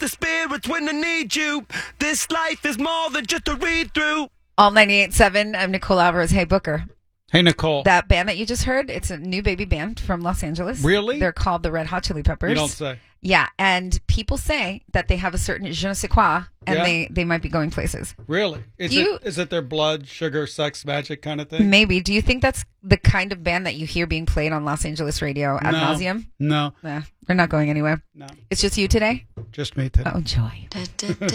the spirits when I need you. This life is more than just a read through. All 98.7. I'm Nicole Alvarez. Hey, Booker. Hey, Nicole. That band that you just heard, it's a new baby band from Los Angeles. Really? They're called the Red Hot Chili Peppers. You don't say. Yeah, and people say that they have a certain je ne sais quoi, and Yeah. they might be going places. Really? Is it their blood, sugar, sex, magic kind of thing? Maybe. Do you think that's the kind of band that you hear being played on Los Angeles radio ad nauseum? No. Nah, they're not going anywhere. No. It's just you today? Just me today. Oh, joy.